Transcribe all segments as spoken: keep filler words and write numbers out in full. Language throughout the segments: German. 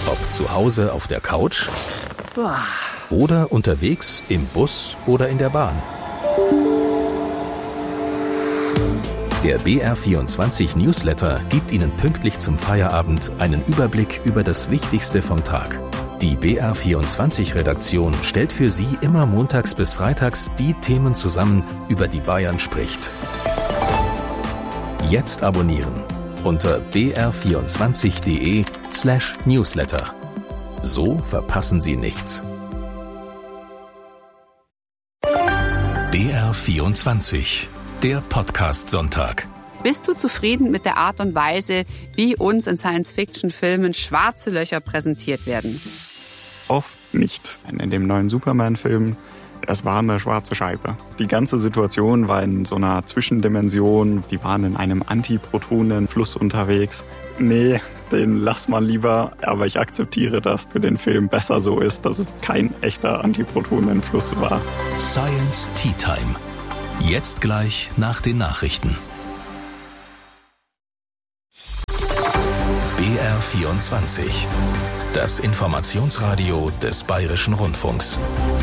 Ob zu Hause auf der Couch oder unterwegs im Bus oder in der Bahn. Der B R vierundzwanzig Newsletter gibt Ihnen pünktlich zum Feierabend einen Überblick über das Wichtigste vom Tag. Die B R vierundzwanzig Redaktion stellt für Sie immer montags bis freitags die Themen zusammen, über die Bayern spricht. Jetzt abonnieren unter b r vierundzwanzig punkt d e slash newsletter. So verpassen Sie nichts. B R vierundzwanzig, der Podcast-Sonntag. Bist du zufrieden mit der Art und Weise, wie uns in Science-Fiction-Filmen schwarze Löcher präsentiert werden? Oft nicht. In dem neuen Superman-Film, das war eine schwarze Scheibe. Die ganze Situation war in so einer Zwischendimension. Die waren in einem Antiprotonen-Fluss unterwegs. Nee, den lass mal lieber. Aber ich akzeptiere, dass für den Film besser so ist, dass es kein echter Antiprotonen-Fluss war. Science Tea Time. Jetzt gleich nach den Nachrichten. B R vierundzwanzig. Das Informationsradio des Bayerischen Rundfunks.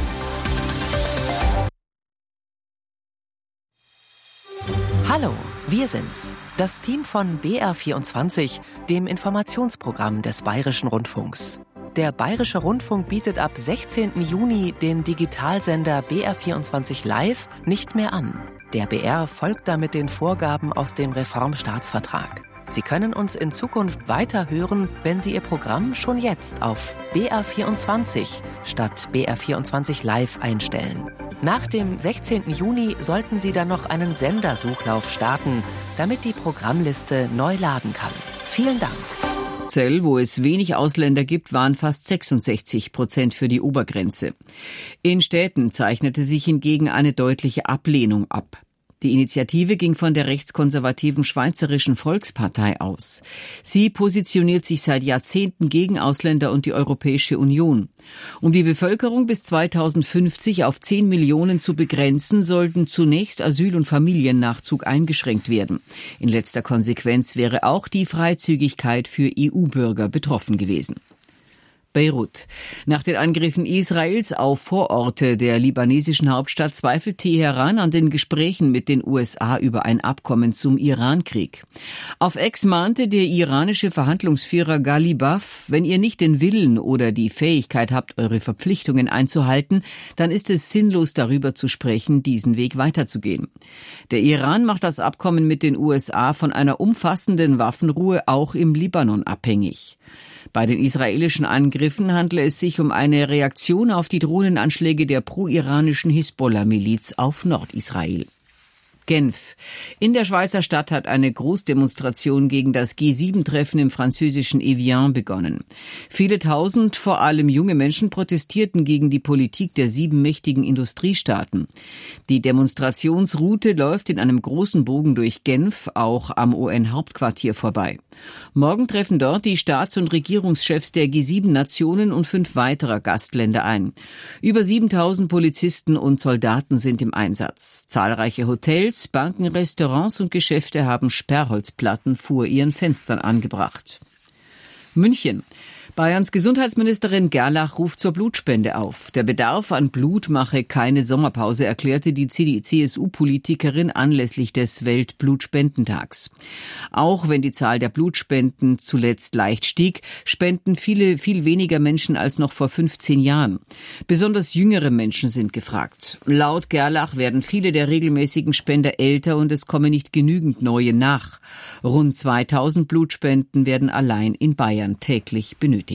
Hallo, wir sind's. Das Team von B R vierundzwanzig, dem Informationsprogramm des Bayerischen Rundfunks. Der Bayerische Rundfunk bietet ab sechzehnten Juni den Digitalsender B R vierundzwanzig Live nicht mehr an. Der B R folgt damit den Vorgaben aus dem Reformstaatsvertrag. Sie können uns in Zukunft weiter hören, wenn Sie Ihr Programm schon jetzt auf B R vierundzwanzig statt B R vierundzwanzig Live einstellen. Nach dem sechzehnten Juni sollten Sie dann noch einen Sendersuchlauf starten, damit die Programmliste neu laden kann. Vielen Dank. Zell, wo es wenig Ausländer gibt, waren fast sechsundsechzig Prozent für die Obergrenze. In Städten zeichnete sich hingegen eine deutliche Ablehnung ab. Die Initiative ging von der rechtskonservativen Schweizerischen Volkspartei aus. Sie positioniert sich seit Jahrzehnten gegen Ausländer und die Europäische Union. Um die Bevölkerung bis zweitausendfünfzig auf zehn Millionen zu begrenzen, sollten zunächst Asyl- und Familiennachzug eingeschränkt werden. In letzter Konsequenz wäre auch die Freizügigkeit für E U-Bürger betroffen gewesen. Beirut. Nach den Angriffen Israels auf Vororte der libanesischen Hauptstadt zweifelt Teheran an den Gesprächen mit den U S A über ein Abkommen zum Irankrieg. Auf Ex mahnte der iranische Verhandlungsführer Ghalibaf, wenn ihr nicht den Willen oder die Fähigkeit habt, eure Verpflichtungen einzuhalten, dann ist es sinnlos, darüber zu sprechen, diesen Weg weiterzugehen. Der Iran macht das Abkommen mit den U S A von einer umfassenden Waffenruhe auch im Libanon abhängig. Bei den israelischen Angriffen handle es sich um eine Reaktion auf die Drohnenanschläge der pro-iranischen Hisbollah-Miliz auf Nordisrael. Genf. In der Schweizer Stadt hat eine Großdemonstration gegen das G sieben Treffen im französischen Evian begonnen. Viele tausend, vor allem junge Menschen, protestierten gegen die Politik der sieben mächtigen Industriestaaten. Die Demonstrationsroute läuft in einem großen Bogen durch Genf, auch am U N-Hauptquartier vorbei. Morgen treffen dort die Staats- und Regierungschefs der G sieben Nationen und fünf weiterer Gastländer ein. Über siebentausend Polizisten und Soldaten sind im Einsatz. Zahlreiche Hotels, Banken, Restaurants und Geschäfte haben Sperrholzplatten vor ihren Fenstern angebracht. München. Bayerns Gesundheitsministerin Gerlach ruft zur Blutspende auf. Der Bedarf an Blut mache keine Sommerpause, erklärte die C S U-Politikerin anlässlich des Weltblutspendentags. Auch wenn die Zahl der Blutspenden zuletzt leicht stieg, spenden viele viel weniger Menschen als noch vor fünfzehn Jahren. Besonders jüngere Menschen sind gefragt. Laut Gerlach werden viele der regelmäßigen Spender älter und es kommen nicht genügend neue nach. Rund zweitausend Blutspenden werden allein in Bayern täglich benötigt.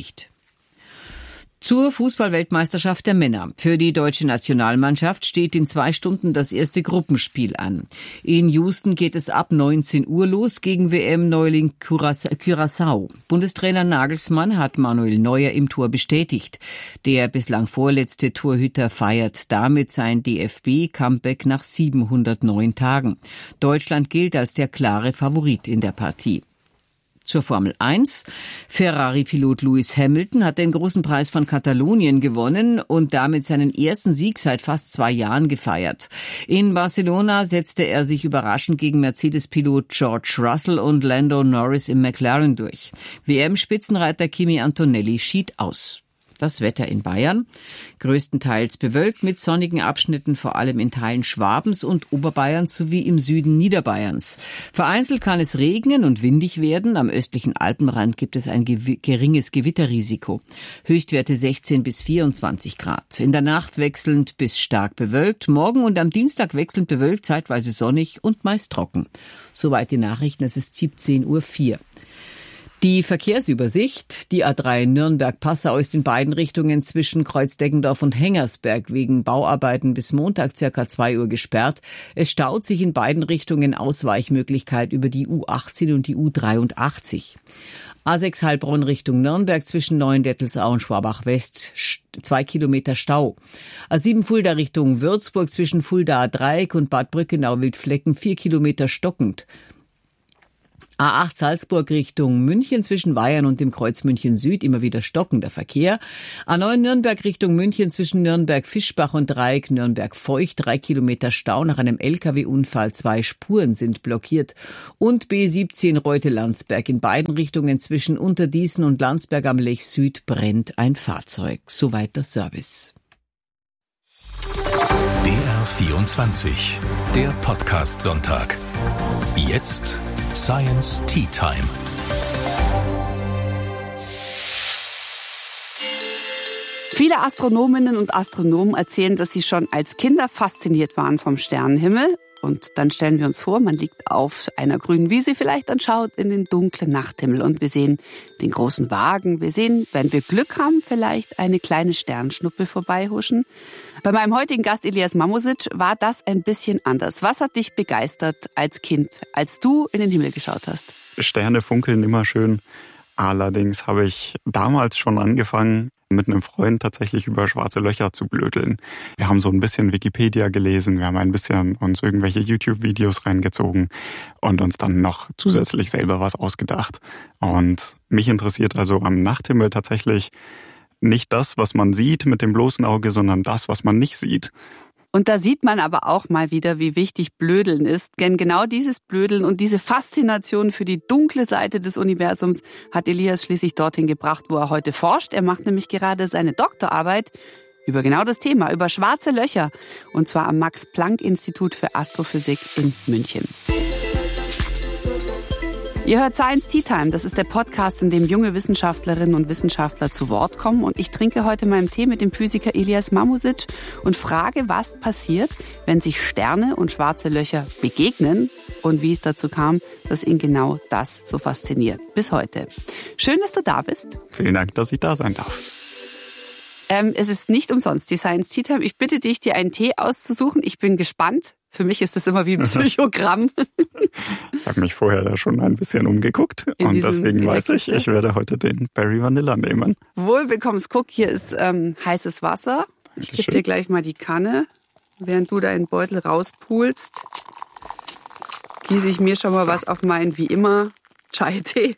Zur Fußball-Weltmeisterschaft der Männer. Für die deutsche Nationalmannschaft steht in zwei Stunden das erste Gruppenspiel an. In Houston geht es ab neunzehn Uhr los gegen W M-Neuling Curaçao. Bundestrainer Nagelsmann hat Manuel Neuer im Tor bestätigt. Der bislang vorletzte Torhüter feiert damit sein D F B-Comeback nach siebenhundertneun Tagen. Deutschland gilt als der klare Favorit in der Partie. Zur Formel eins. Ferrari-Pilot Lewis Hamilton hat den großen Preis von Katalonien gewonnen und damit seinen ersten Sieg seit fast zwei Jahren gefeiert. In Barcelona setzte er sich überraschend gegen Mercedes-Pilot George Russell und Lando Norris im McLaren durch. W M-Spitzenreiter Kimi Antonelli schied aus. Das Wetter in Bayern. Größtenteils bewölkt mit sonnigen Abschnitten, vor allem in Teilen Schwabens und Oberbayerns sowie im Süden Niederbayerns. Vereinzelt kann es regnen und windig werden. Am östlichen Alpenrand gibt es ein gew- geringes Gewitterrisiko. Höchstwerte sechzehn bis vierundzwanzig Grad. In der Nacht wechselnd bis stark bewölkt. Morgen und am Dienstag wechselnd bewölkt, zeitweise sonnig und meist trocken. Soweit die Nachrichten. Es ist siebzehn Uhr vier. Die Verkehrsübersicht. Die A drei Nürnberg-Passau ist in beiden Richtungen zwischen Kreuzdeggendorf und Hengersberg wegen Bauarbeiten bis Montag circa zwei Uhr gesperrt. Es staut sich in beiden Richtungen Ausweichmöglichkeit über die U achtzehn und die U dreiundachtzig. A sechs Heilbronn Richtung Nürnberg zwischen Neuendettelsau und Schwabach-West, zwei Kilometer Stau. A sieben Fulda Richtung Würzburg zwischen Fuldaer Dreieck und Bad Brückenau-Wildflecken, vier Kilometer stockend. A acht Salzburg Richtung München zwischen Weyern und dem Kreuz München Süd immer wieder stockender Verkehr. A neun Nürnberg Richtung München zwischen Nürnberg-Fischbach und Dreieck Nürnberg-Feucht, drei Kilometer Stau nach einem L K W-Unfall. Zwei Spuren sind blockiert. Und B siebzehn Reute-Landsberg in beiden Richtungen zwischen Unterdießen und Landsberg am Lech Süd brennt ein Fahrzeug. Soweit der Service. B R vierundzwanzig, der Podcast-Sonntag. Jetzt Science Tea Time. Viele Astronominnen und Astronomen erzählen, dass sie schon als Kinder fasziniert waren vom Sternenhimmel. Und dann stellen wir uns vor, man liegt auf einer grünen Wiese vielleicht und schaut in den dunklen Nachthimmel. Und wir sehen den großen Wagen. Wir sehen, wenn wir Glück haben, vielleicht eine kleine Sternschnuppe vorbeihuschen. Bei meinem heutigen Gast Elias Mamusic war das ein bisschen anders. Was hat dich begeistert als Kind, als du in den Himmel geschaut hast? Sterne funkeln immer schön. Allerdings habe ich damals schon angefangen, mit einem Freund tatsächlich über schwarze Löcher zu blödeln. Wir haben so ein bisschen Wikipedia gelesen, wir haben ein bisschen uns irgendwelche YouTube-Videos reingezogen und uns dann noch zusätzlich selber was ausgedacht. Und mich interessiert also am Nachthimmel tatsächlich nicht das, was man sieht mit dem bloßen Auge, sondern das, was man nicht sieht. Und da sieht man aber auch mal wieder, wie wichtig Blödeln ist. Denn genau dieses Blödeln und diese Faszination für die dunkle Seite des Universums hat Elias schließlich dorthin gebracht, wo er heute forscht. Er macht nämlich gerade seine Doktorarbeit über genau das Thema, über schwarze Löcher. Und zwar am Max-Planck-Institut für Astrophysik in München. Ihr hört Science Tea Time. Das ist der Podcast, in dem junge Wissenschaftlerinnen und Wissenschaftler zu Wort kommen. Und ich trinke heute meinen Tee mit dem Physiker Elias Mamusic und frage, was passiert, wenn sich Sterne und schwarze Löcher begegnen und wie es dazu kam, dass ihn genau das so fasziniert. Bis heute. Schön, dass du da bist. Vielen Dank, dass ich da sein darf. Ähm, es ist nicht umsonst die Science Tea Time. Ich bitte dich, dir einen Tee auszusuchen. Ich bin gespannt. Für mich ist das immer wie ein Psychogramm. Ich habe mich vorher ja schon ein bisschen umgeguckt In und diesem, deswegen weiß ich, Kiste. ich werde heute den Berry Vanilla nehmen. Wohl bekommst, guck, hier ist ähm, heißes Wasser. Ich gebe dir gleich mal die Kanne. Während du deinen Beutel rauspulst, gieße ich mir schon mal was auf meinen, wie immer, Chai-Tee.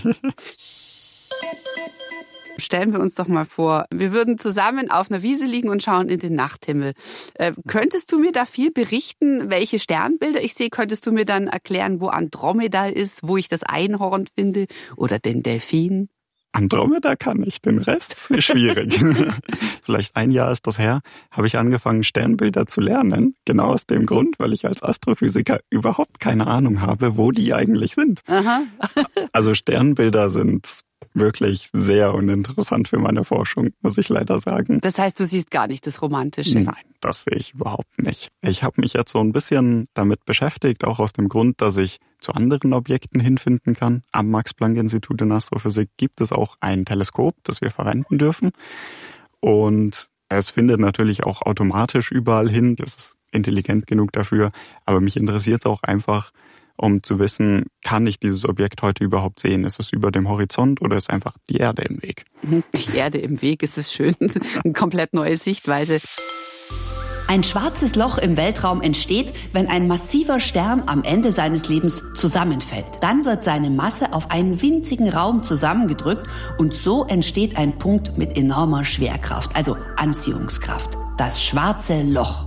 Stellen wir uns doch mal vor, wir würden zusammen auf einer Wiese liegen und schauen in den Nachthimmel. Äh, könntest du mir da viel berichten, welche Sternbilder ich sehe? Könntest du mir dann erklären, wo Andromeda ist, wo ich das Einhorn finde oder den Delfin? Andromeda kann ich, den Rest ist schwierig. Vielleicht ein Jahr ist das her, habe ich angefangen, Sternbilder zu lernen. Genau aus dem Grund, weil ich als Astrophysiker überhaupt keine Ahnung habe, wo die eigentlich sind. Aha. Also Sternbilder sind wirklich sehr uninteressant für meine Forschung, muss ich leider sagen. Das heißt, du siehst gar nicht das Romantische? Nein, das sehe ich überhaupt nicht. Ich habe mich jetzt so ein bisschen damit beschäftigt, auch aus dem Grund, dass ich zu anderen Objekten hinfinden kann. Am Max-Planck-Institut in Astrophysik gibt es auch ein Teleskop, das wir verwenden dürfen. Und es findet natürlich auch automatisch überall hin. Das ist intelligent genug dafür. Aber mich interessiert es auch einfach, um zu wissen, kann ich dieses Objekt heute überhaupt sehen? Ist es über dem Horizont oder ist einfach die Erde im Weg? Die Erde im Weg, ist es schön. Eine komplett neue Sichtweise. Ein schwarzes Loch im Weltraum entsteht, wenn ein massiver Stern am Ende seines Lebens zusammenfällt. Dann wird seine Masse auf einen winzigen Raum zusammengedrückt und so entsteht ein Punkt mit enormer Schwerkraft, also Anziehungskraft. Das schwarze Loch.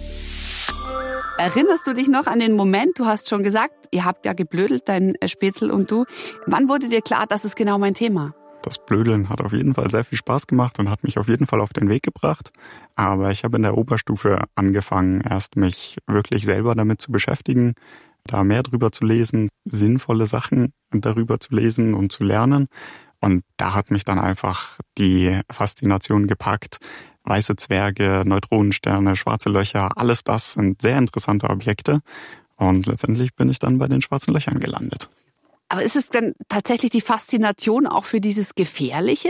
Erinnerst du dich noch an den Moment, du hast schon gesagt, ihr habt ja geblödelt, dein Spätzl und du. Wann wurde dir klar, das ist genau mein Thema? Das Blödeln hat auf jeden Fall sehr viel Spaß gemacht und hat mich auf jeden Fall auf den Weg gebracht. Aber ich habe in der Oberstufe angefangen, erst mich wirklich selber damit zu beschäftigen, da mehr drüber zu lesen, sinnvolle Sachen darüber zu lesen und zu lernen. Und da hat mich dann einfach die Faszination gepackt. Weiße Zwerge, Neutronensterne, schwarze Löcher, alles das sind sehr interessante Objekte. Und letztendlich bin ich dann bei den schwarzen Löchern gelandet. Aber ist es denn tatsächlich die Faszination auch für dieses Gefährliche?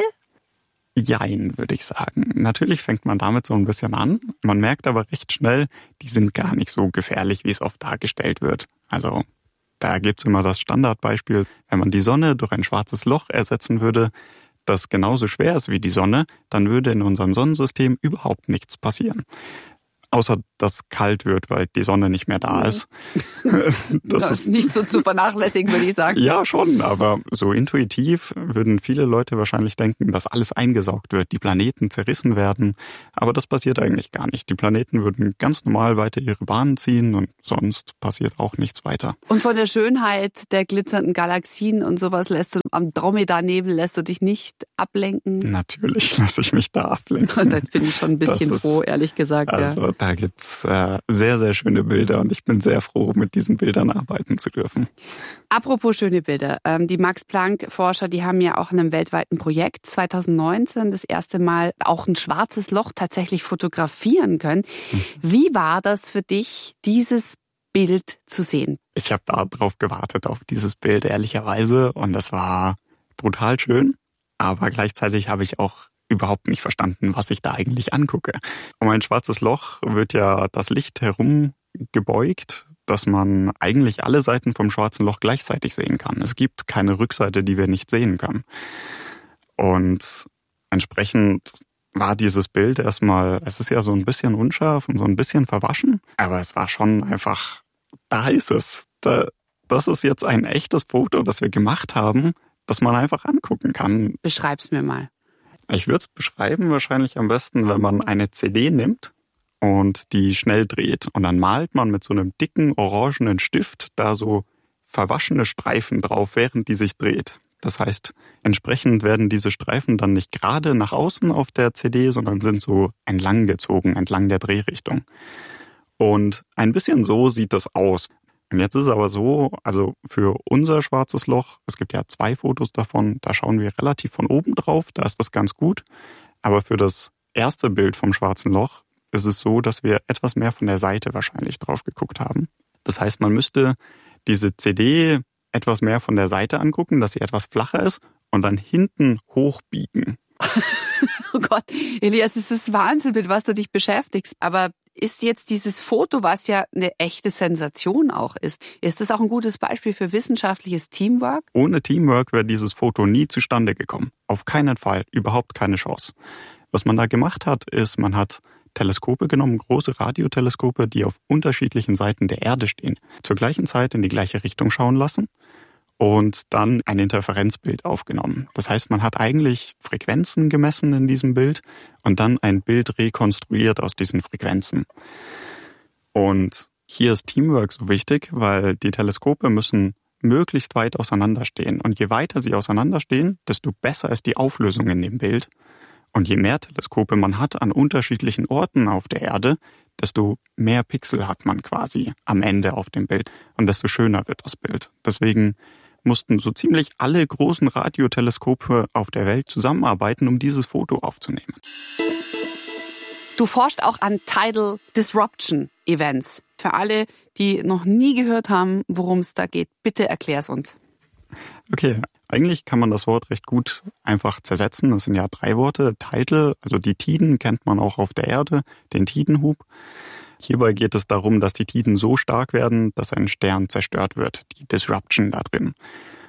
Jein, würde ich sagen. Natürlich fängt man damit so ein bisschen an. Man merkt aber recht schnell, die sind gar nicht so gefährlich, wie es oft dargestellt wird. Also da gibt's immer das Standardbeispiel, wenn man die Sonne durch ein schwarzes Loch ersetzen würde, das genauso schwer ist wie die Sonne, dann würde in unserem Sonnensystem überhaupt nichts passieren. Außer, dass kalt wird, weil die Sonne nicht mehr da ist. Das, das ist nicht so zu vernachlässigen, würde ich sagen. Ja, schon, aber so intuitiv würden viele Leute wahrscheinlich denken, dass alles eingesaugt wird, die Planeten zerrissen werden. Aber das passiert eigentlich gar nicht. Die Planeten würden ganz normal weiter ihre Bahnen ziehen und sonst passiert auch nichts weiter. Und von der Schönheit der glitzernden Galaxien und sowas lässt du, am Andromeda-Nebel lässt du dich nicht ablenken? Natürlich lasse ich mich da ablenken. Und da bin ich schon ein bisschen ist, froh, ehrlich gesagt. Also, ja. Da gibt's äh, sehr, sehr schöne Bilder und ich bin sehr froh, mit diesen Bildern arbeiten zu dürfen. Apropos schöne Bilder. Ähm, die Max-Planck-Forscher, die haben ja auch in einem weltweiten Projekt zwanzig neunzehn das erste Mal auch ein schwarzes Loch tatsächlich fotografieren können. Mhm. Wie war das für dich, dieses Bild zu sehen? Ich habe da drauf gewartet, auf dieses Bild, ehrlicherweise. Und das war brutal schön, aber gleichzeitig habe ich auch überhaupt nicht verstanden, was ich da eigentlich angucke. Um ein schwarzes Loch wird ja das Licht herum gebeugt, dass man eigentlich alle Seiten vom schwarzen Loch gleichzeitig sehen kann. Es gibt keine Rückseite, die wir nicht sehen können. Und entsprechend war dieses Bild erstmal, es ist ja so ein bisschen unscharf und so ein bisschen verwaschen, aber es war schon einfach, da ist es. Da, das ist jetzt ein echtes Foto, das wir gemacht haben, das man einfach angucken kann. Beschreib's mir mal. Ich würde es beschreiben wahrscheinlich am besten, wenn man eine C D nimmt und die schnell dreht. Und dann malt man mit so einem dicken, orangenen Stift da so verwaschene Streifen drauf, während die sich dreht. Das heißt, entsprechend werden diese Streifen dann nicht gerade nach außen auf der C D, sondern sind so entlang gezogen, entlang der Drehrichtung. Und ein bisschen so sieht das aus. Und jetzt ist es aber so, also für unser schwarzes Loch, es gibt ja zwei Fotos davon, da schauen wir relativ von oben drauf, da ist das ganz gut. Aber für das erste Bild vom schwarzen Loch ist es so, dass wir etwas mehr von der Seite wahrscheinlich drauf geguckt haben. Das heißt, man müsste diese C D etwas mehr von der Seite angucken, dass sie etwas flacher ist und dann hinten hochbiegen. Oh Gott, Elias, es ist Wahnsinn, mit was du dich beschäftigst. Aber ist jetzt dieses Foto, was ja eine echte Sensation auch ist, ist das auch ein gutes Beispiel für wissenschaftliches Teamwork? Ohne Teamwork wäre dieses Foto nie zustande gekommen. Auf keinen Fall, überhaupt keine Chance. Was man da gemacht hat, ist, man hat Teleskope genommen, große Radioteleskope, die auf unterschiedlichen Seiten der Erde stehen, zur gleichen Zeit in die gleiche Richtung schauen lassen und dann ein Interferenzbild aufgenommen. Das heißt, man hat eigentlich Frequenzen gemessen in diesem Bild und dann ein Bild rekonstruiert aus diesen Frequenzen. Und hier ist Teamwork so wichtig, weil die Teleskope müssen möglichst weit auseinanderstehen. Und je weiter sie auseinanderstehen, desto besser ist die Auflösung in dem Bild. Und je mehr Teleskope man hat an unterschiedlichen Orten auf der Erde, desto mehr Pixel hat man quasi am Ende auf dem Bild und desto schöner wird das Bild. Deswegen mussten so ziemlich alle großen Radioteleskope auf der Welt zusammenarbeiten, um dieses Foto aufzunehmen. Du forschst auch an Tidal Disruption Events. Für alle, die noch nie gehört haben, worum es da geht, bitte erklär's uns. Okay, eigentlich kann man das Wort recht gut einfach zersetzen. Das sind ja drei Worte. Tidal, also die Tiden kennt man auch auf der Erde, den Tidenhub. Hierbei geht es darum, dass die Tiden so stark werden, dass ein Stern zerstört wird, die Disruption da drin.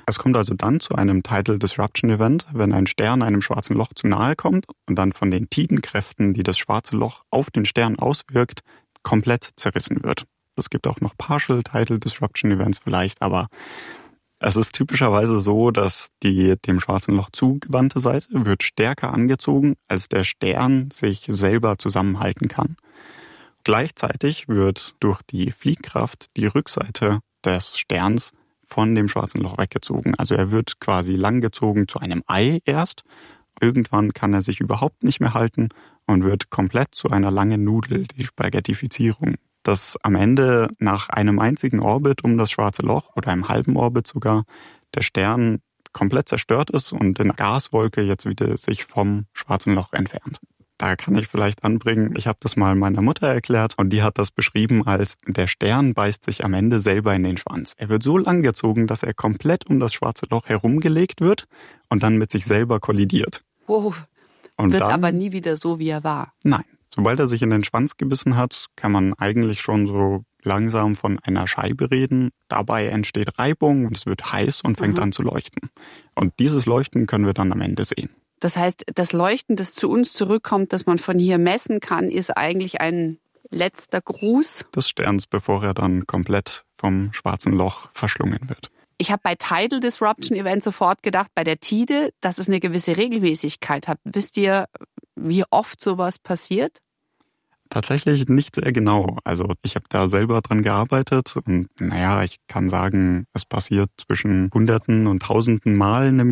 Es kommt also dann zu einem Tidal Disruption Event, wenn ein Stern einem schwarzen Loch zu nahe kommt und dann von den Tidenkräften, die das schwarze Loch auf den Stern auswirkt, komplett zerrissen wird. Es gibt auch noch Partial Tidal Disruption Events vielleicht, aber es ist typischerweise so, dass die dem schwarzen Loch zugewandte Seite wird stärker angezogen, als der Stern sich selber zusammenhalten kann. Gleichzeitig wird durch die Fliehkraft die Rückseite des Sterns von dem schwarzen Loch weggezogen. Also er wird quasi langgezogen zu einem Ei erst. Irgendwann kann er sich überhaupt nicht mehr halten und wird komplett zu einer langen Nudel, die Spaghettifizierung. Dass am Ende nach einem einzigen Orbit um das schwarze Loch oder einem halben Orbit sogar der Stern komplett zerstört ist und in Gaswolke jetzt wieder sich vom schwarzen Loch entfernt. Da kann ich vielleicht anbringen, ich habe das mal meiner Mutter erklärt und die hat das beschrieben als, der Stern beißt sich am Ende selber in den Schwanz. Er wird so lang gezogen, dass er komplett um das schwarze Loch herumgelegt wird und dann mit sich selber kollidiert. Wow. Und wird dann, aber nie wieder so, wie er war. Nein. Sobald er sich in den Schwanz gebissen hat, kann man eigentlich schon so langsam von einer Scheibe reden. Dabei entsteht Reibung und es wird heiß und fängt mhm. an zu leuchten. Und dieses Leuchten können wir dann am Ende sehen. Das heißt, das Leuchten, das zu uns zurückkommt, das man von hier messen kann, ist eigentlich ein letzter Gruß des Sterns, bevor er dann komplett vom schwarzen Loch verschlungen wird. Ich habe bei Tidal Disruption Event sofort gedacht, bei der Tide, dass es eine gewisse Regelmäßigkeit hat. Wisst ihr, wie oft sowas passiert? Tatsächlich nicht sehr genau. Also ich habe da selber dran gearbeitet und naja, ich kann sagen, es passiert zwischen Hunderten und Tausenden Mal in einem